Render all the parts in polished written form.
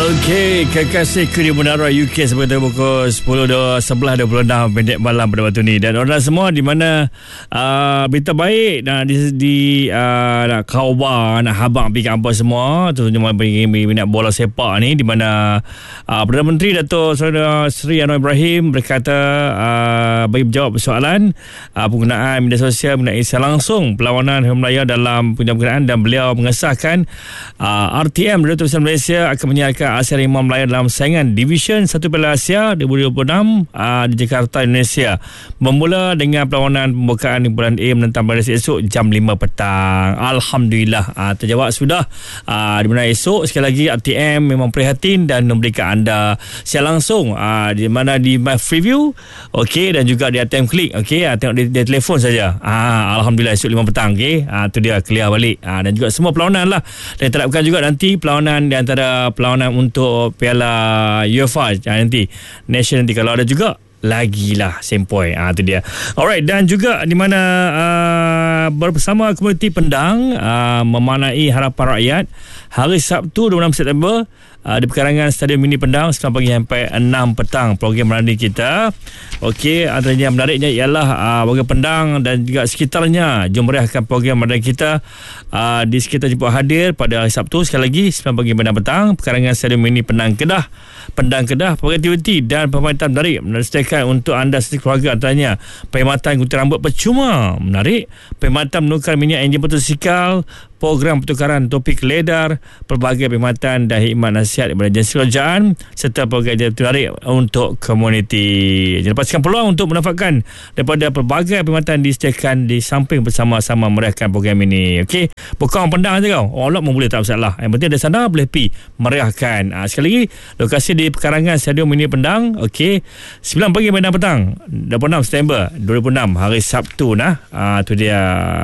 Okey, kekasihku di Menara UK seperti pukul 11.26 malam pada waktu ni. Dan orang semua di mana berita baik di khabar nak habang pergi kampus semua, terutama bagi minat bola sepak ni, di mana Perdana Menteri Dato' Seri Anwar Ibrahim berkata bagi menjawab persoalan penggunaan media sosial mengenai langsung perlawanan Hari Raya dalam penggunaan, dan beliau mengesahkan RTM Radio Televisi Malaysia akan menyiarkan Asia Harimau Melaya dalam saingan Division 1 Piala Asia 2026 di Jakarta, Indonesia, bermula dengan perlawanan pembukaan di bulan A menentang Bangladesh esok jam 5 petang. Alhamdulillah terjawab sudah. Di mana esok sekali lagi RTM memang prihatin dan memberikan anda siar langsung di mana di My Freeview, okey, dan juga di RTM Klik, okey, tengok di telefon saja. Alhamdulillah esok 5 petang, okey. Tu dia clear balik. Dan juga semua perlawanan lah, dan terapkan juga nanti perlawanan di antara perlawanan untuk Piala UEFA nanti Nation nanti kalau ada juga lagilah sempoi. Tu dia. Alright, dan juga di mana bersama komuniti Pendang memanai harapan rakyat hari Sabtu 26 September di perkarangan Stadium Mini Pendang sekarang pagi sampai 6 petang. Program menarik kita, okey, antaranya menariknya ialah warga Pendang dan juga sekitarnya jom meriahkan program menarik kita di sekitar jemput hadir pada hari Sabtu sekali lagi 9 pagi sampai 6 petang, perkarangan Stadium Mini Pendang Kedah. Aktiviti dan perkhidmatan menarik disediakan untuk anda setiap keluarga, antaranya perkhidmatan gunting rambut percuma menarik, perkhidmatan menukar minyak enjin motosikal, program pertukaran topik ledar, pelbagai perkhidmatan dan hikmat nasihat daripada agensi kerajaan, serta program menarik untuk komuniti. Jadi pastikan peluang untuk menafakkan daripada pelbagai perkhidmatan disediakan di samping bersama-sama meriahkan program ini. Okey, bukan Pendang saja kau, Allah pun boleh, tak masalah. Yang penting ada sana boleh pergi meriahkan. Sekali lagi lokasi di perkarangan Stadium Mini Pendang, okey, 9 pagi sampai 6 petang 26 September 2006 hari Sabtu. Tu dia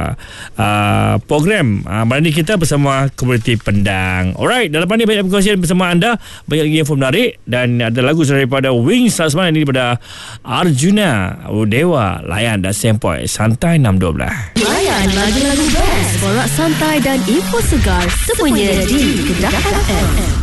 program menarik kita bersama komuniti Pendang. Alright, dalam ni banyak perkongsian bersama anda, banyak lagi info menarik, dan ada lagu daripada Wings Tasman ini daripada Arjuna Dewa, Layan dan Sempoi Santai 612. Layan lagu-lagu best, borak santai dan info segar semuanya di Kedah FM.